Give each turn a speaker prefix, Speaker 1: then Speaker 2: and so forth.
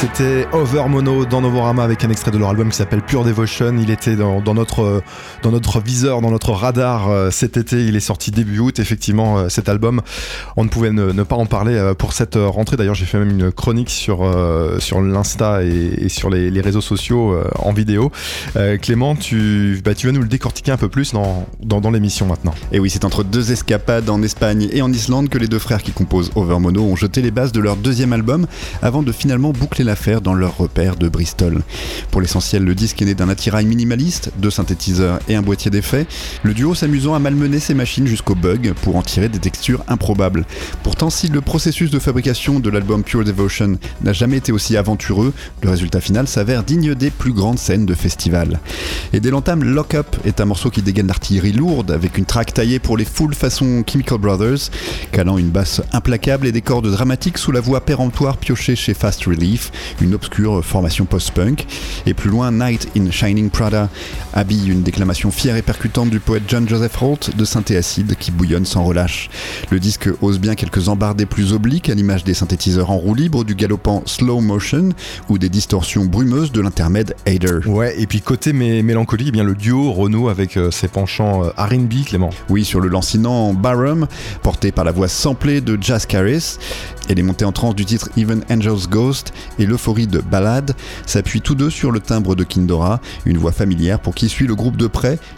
Speaker 1: C'était Over Mono dans Novorama avec un extrait de leur album qui s'appelle Pure Devotion. Il était dans notre viseur, dans notre radar cet été. Il est sorti début août. Effectivement, cet album, on ne pouvait ne pas en parler pour cette rentrée. D'ailleurs, j'ai fait même une chronique sur l'Insta et sur les réseaux sociaux en vidéo. Clément, tu vas nous le décortiquer un peu plus dans l'émission maintenant.
Speaker 2: Et oui, c'est entre deux escapades en Espagne et en Islande que les deux frères qui composent Over Mono ont jeté les bases de leur deuxième album avant de finalement boucler l'affaire dans leur repère de Bristol. Pour l'essentiel, le disque est né d'un attirail minimaliste, 2 synthétiseurs et un boîtier d'effets, le duo s'amusant à malmener ses machines jusqu'au bug pour en tirer des textures improbables. Pourtant, si le processus de fabrication de l'album Pure Devotion n'a jamais été aussi aventureux, le résultat final s'avère digne des plus grandes scènes de festival. Et dès l'entame, Lock Up est un morceau qui dégaine l'artillerie lourde avec une track taillée pour les foules façon Chemical Brothers, calant une basse implacable et des cordes dramatiques sous la voix péremptoire piochée chez Fast Relief, une obscure formation post-punk. Et plus loin, Night in Shining Prada habille une déclamation fière et percutante du poète John Joseph Holt de synthé acide qui bouillonne sans relâche. Le disque ose bien quelques embardés plus obliques à l'image des synthétiseurs en roue libre, du galopant Slow Motion ou des distorsions brumeuses de l'intermède Hater.
Speaker 1: Ouais, et puis côté mélancolie, eh bien le duo renoue avec ses penchants R&B, Clément.
Speaker 2: Oui, sur le lancinant Barham, porté par la voix samplée de Jazz Caris, et les montées en transe du titre Even Angel's Ghost et l'euphorie de Ballad s'appuient tous deux sur le timbre de Kindora, une voix familière pour qui suit le groupe de près